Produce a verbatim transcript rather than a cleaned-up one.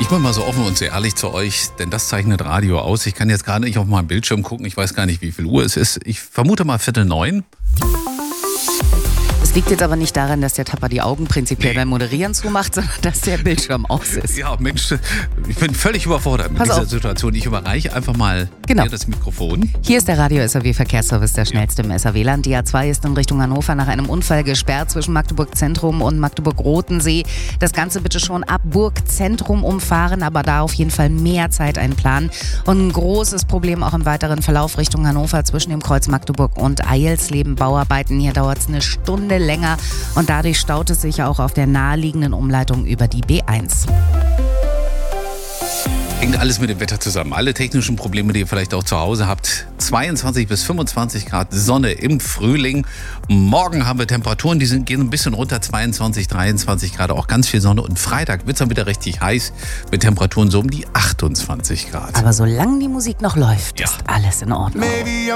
Ich bin mal so offen und so ehrlich zu euch, denn das zeichnet Radio aus. Ich kann jetzt gerade nicht auf meinen Bildschirm gucken, ich weiß gar nicht, wie viel Uhr es ist. Ich vermute mal Viertel neun. Es liegt jetzt aber nicht daran, dass der Tapper die Augen prinzipiell Nee. beim Moderieren zumacht, sondern dass der Bildschirm aus ist. Ja, Mensch, ich bin völlig überfordert mit Pass dieser auf. Situation. Ich überreiche einfach mal Genau. hier das Mikrofon. Hier ist der Radio-S A W-Verkehrsservice, der schnellste im S A W-Land. Die A zwei ist in Richtung Hannover nach einem Unfall gesperrt zwischen Magdeburg Zentrum und Magdeburg-Rotensee. Das Ganze bitte schon ab Burg Zentrum umfahren, aber da auf jeden Fall mehr Zeit einplanen. Und ein großes Problem auch im weiteren Verlauf Richtung Hannover zwischen dem Kreuz Magdeburg und Eilsleben. Bauarbeiten, hier dauert es eine Stunde länger und dadurch staut es sich auch auf der naheliegenden Umleitung über die B eins. Hängt alles mit dem Wetter zusammen. Alle technischen Probleme, die ihr vielleicht auch zu Hause habt. zweiundzwanzig bis fünfundzwanzig Grad Sonne im Frühling. Morgen haben wir Temperaturen, die sind, gehen ein bisschen runter. zweiundzwanzig, dreiundzwanzig Grad, auch ganz viel Sonne. Und Freitag wird es dann wieder richtig heiß mit Temperaturen so um die achtundzwanzig Grad. Aber solange die Musik noch läuft, Ja. ist alles in Ordnung.